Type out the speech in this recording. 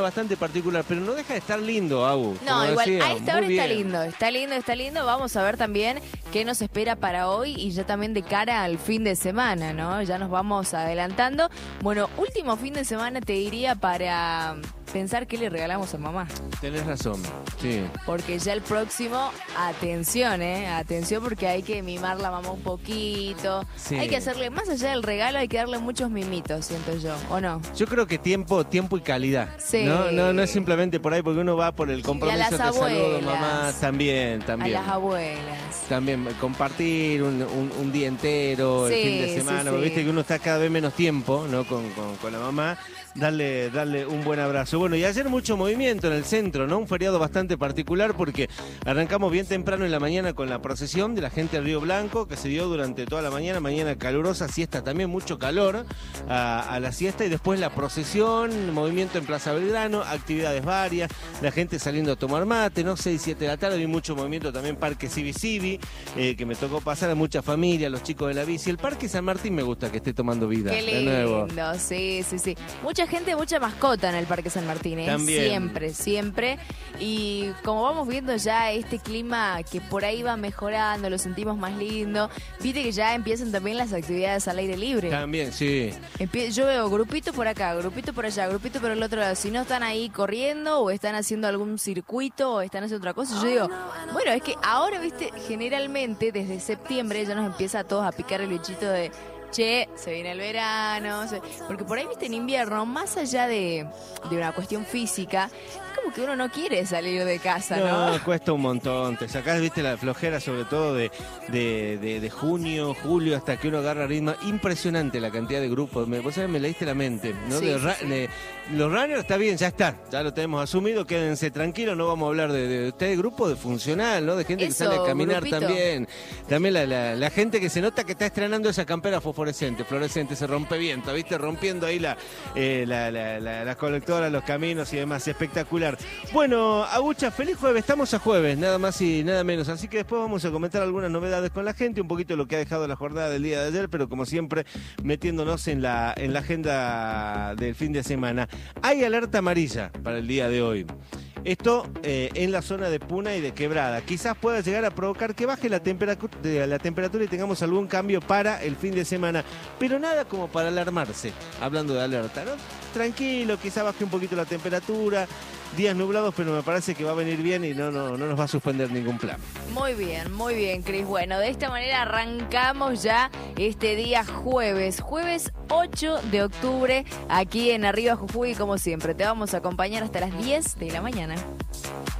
bastante particular, pero no deja de estar lindo, Agu. No, igual decía, a esta hora muy está bien. lindo, está lindo. Vamos a ver también qué nos espera para hoy y ya también de cara al fin de semana, ¿no? Ya nos vamos adelantando. Bueno, último fin de semana te diría para pensar qué le regalamos a mamá. Tenés razón, sí. Porque ya el próximo, atención, atención porque hay que mimar la mamá un poquito. Sí. Hay que hacerle, más allá del regalo, hay que darle muchos mimitos, siento yo, ¿o no? Yo creo que tiempo y calidad. Sí. No es simplemente por ahí porque uno va por el compromiso. Y a las te saludo, abuelas. mamá, también. A las abuelas. También compartir un día entero, Sí, el fin de semana, sí, porque sí. viste que uno está cada vez menos tiempo, ¿no? Con la mamá, darle un buen abrazo. Bueno, y ayer mucho movimiento en el centro, ¿no? Un feriado bastante particular porque arrancamos bien temprano en la mañana con la procesión de la gente del Río Blanco, que se dio durante toda la mañana calurosa, siesta también, mucho calor a la siesta, y después la procesión, movimiento en Plaza Belgrano, actividades varias, la gente saliendo a tomar mate, ¿no? 6, 7 de la tarde, vi mucho movimiento también Parque Civi, que me tocó pasar a mucha familia, los chicos de la bici. El Parque San Martín me gusta que esté tomando vida. Qué De nuevo. lindo, sí. Mucha gente, mucha mascota en el Parque San Martín, ¿eh? También. Siempre. Y como vamos viendo ya este clima que por ahí va mejorando, lo sentimos más lindo. Viste que ya empiezan también las actividades al aire libre. También, sí. Yo veo grupito por acá, grupito por allá, grupito por el otro lado. Si no están ahí corriendo o están haciendo algún circuito o están haciendo otra cosa, yo digo, bueno, es que ahora, viste, generalmente desde septiembre ya nos empieza a todos a picar el bichito de... Che, se viene el verano, porque por ahí, viste, en invierno, más allá de una cuestión física, es como que uno no quiere salir de casa, ¿no? Cuesta un montón. Te sacás, viste, la flojera, sobre todo de junio, julio, hasta que uno agarra ritmo. Impresionante la cantidad de grupos. Vos sabés, me leíste la mente, ¿no? Sí, Los runners, está bien, ya lo tenemos asumido, quédense tranquilos, no vamos a hablar de ustedes, grupo de funcional, ¿no? De gente que sale a caminar grupito. también. También la gente que se nota que está estrenando esa campera fluorescente, se rompe viento, ¿viste? Rompiendo ahí las colectoras, los caminos y demás, espectacular. Bueno, Agucha, feliz jueves, estamos a jueves, nada más y nada menos, así que después vamos a comentar algunas novedades con la gente, un poquito lo que ha dejado la jornada del día de ayer, pero como siempre, metiéndonos en la agenda del fin de semana. Hay alerta amarilla para el día de hoy. Esto en la zona de Puna y de Quebrada. Quizás pueda llegar a provocar que baje la temperatura y tengamos algún cambio para el fin de semana. Pero nada como para alarmarse, hablando de alerta, ¿no? Tranquilo, quizás baje un poquito la temperatura. Días nublados, pero me parece que va a venir bien y no nos va a suspender ningún plan. Muy bien, Cris. Bueno, de esta manera arrancamos ya este día jueves 8 de octubre, aquí en Arriba Jujuy, como siempre. Te vamos a acompañar hasta las 10 de la mañana.